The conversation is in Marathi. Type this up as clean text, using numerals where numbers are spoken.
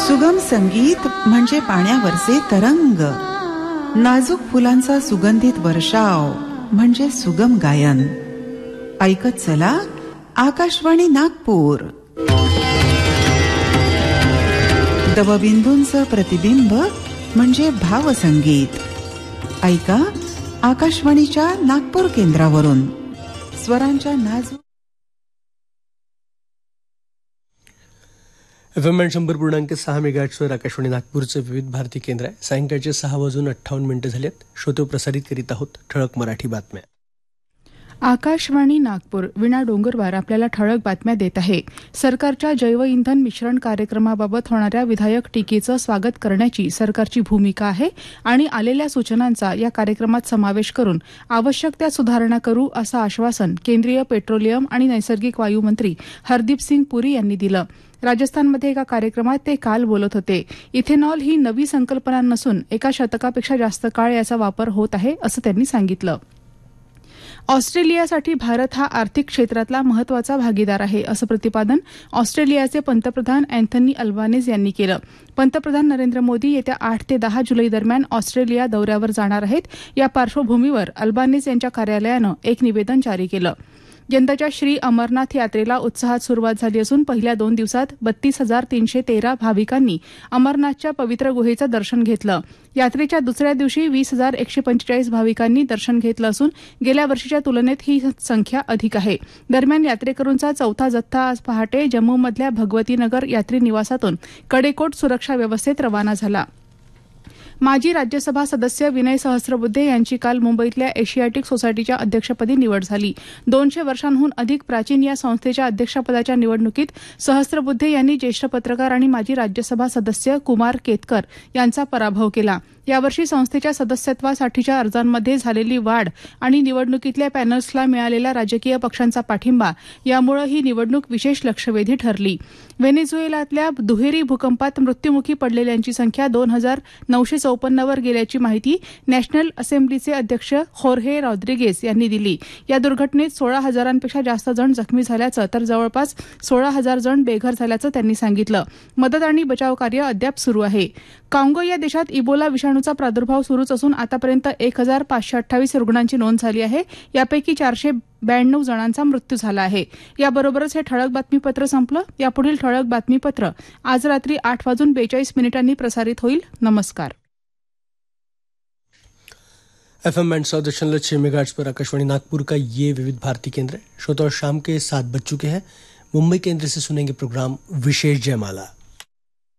सुगम संगीत म्हणजे पाण्यावरचे तरंग, नाजूक फुलांचा सुगंधित वर्षाव म्हणजे सुगम गायन. ऐकत चला आकाशवाणी नागपूर. दवबिंदूंचं प्रतिबिंब म्हणजे भावसंगीत. ऐका आकाशवाणीच्या नागपूर केंद्रावरून स्वरांच्या नाजूक FM 100.6 मेगाहर्ट्झवर आकाशवाणी नागपूरचं विविध भारती केंद्र आहे. सायंकाळचे 6:58 झालेत. श्रोते प्रसारित करीत आहोत ठळक मराठी बातम्या. आकाशवाणी नागपूर विना डोंगरवार आपल्याला ठळक बातम्या देत आहे. सरकारच्या जैव इंधन मिश्रण कार्यक्रमाबाबत होणाऱ्या विधायक टीकेचं स्वागत करण्याची सरकारची भूमिका आहे आणि आलेल्या सूचनांचा या कार्यक्रमात समावेश करून आवश्यक त्या सुधारणा करू असं आश्वासन केंद्रीय पेट्रोलियम आणि नैसर्गिक वायू मंत्री हरदीप सिंग पुरी यांनी दिलं. राजस्थानमध्ये एका कार्यक्रमात ते काल बोलत होते. इथेनॉल ही नवी संकल्पना नसून एका शतकापेक्षा जास्त काळ याचा वापर होत आहे असं त्यांनी सांगितलं. ऑस्ट्रेलियासाठी भारत हा आर्थिक क्षेत्रातला महत्वाचा भागीदार आहे असं प्रतिपादन ऑस्ट्रेलियाचे पंतप्रधान अँथनी अल्बानीज यांनी केलं. पंतप्रधान नरेंद्र मोदी येत्या 8 ते 10 जुलै दरम्यान ऑस्ट्रेलिया दौऱ्यावर जाणार आहेत. या पार्श्वभूमीवर अल्बानीज यांच्या कार्यालयानं एक निवेदन जारी केलं. यंदाच्या श्री अमरनाथ यात्रेला उत्साहात सुरुवात झाली असून पहिल्या 2 दिवसात 32,313 भाविकांनी अमरनाथच्या पवित्र गुहेचं दर्शन घेतलं. यात्रेच्या दुसऱ्या दिवशी 20,145 भाविकांनी दर्शन घेतलं असून गेल्या वर्षीच्या तुलनेत ही संख्या अधिक आहे. दरम्यान यात्रेकरूंचा चौथा जत्था आज पहाटे जम्मूमधल्या भगवतीनगर यात्री निवासातून कडेकोट सुरक्षा व्यवस्थेत रवाना झाला. माजी राज्यसभा सदस्य विनय सहस्रबुद्धे यांची काल मुंबईतल्या एशियाटिक सोसायटीच्या अध्यक्षपदी निवड झाली. 200 वर्षांहून अधिक प्राचीन या संस्थेच्या अध्यक्षपदाच्या निवडणुकीत सहस्रबुद्धे यांनी ज्येष्ठ पत्रकार आणि माजी राज्यसभा सदस्य कुमार केतकर यांचा पराभव केला. यावर्षी संस्थेच्या सदस्यत्वासाठीच्या अर्जांमध्ये झालेली वाढ आणि निवडणुकीतल्या पॅनल्सला मिळालेला राजकीय पक्षांचा पाठिंबा यामुळे ही निवडणूक विशेष लक्षवेधी ठरली. व्हेनेझुएलातल्या दुहेरी भूकंपात मृत्युमुखी पडलेल्यांची संख्या 2,954 वर गेल्याची माहिती नॅशनल असेंब्लीचे अध्यक्ष होर्हे रॉड्रिगेज यांनी दिली. या दुर्घटनेत 16,000पेक्षा जास्त जण जखमी झाल्याचं तर जवळपास 16,000 जण बेघर झाल्याचं त्यांनी सांगितलं. मदत आणि बचाव कार्य अद्याप सुरू आहे. काँगो या देशात इबोला विषाणूचा प्रादुर्भाव सुरूच असून आतापर्यंत 1,528 रुग्णांची नोंद झाली आहे. यापैकी 492 जणांचा मृत्यू झाला आहे. याबरोबरच हे ठळक बातमीपत्र संपलं. यापुढील ठळक बातमीपत्र आज रात्री 8:42 प्रसारित होईल. नमस्कार. FM 100.6 मेगाहर्ट्ज़ पर आकाशवाणी नागपुर का ये विविध भारती केंद्र है. श्रोता शाम के 7 बज चुके हैं. मुंबई केंद्र से सुनेंगे प्रोग्राम विशेष जयमाला.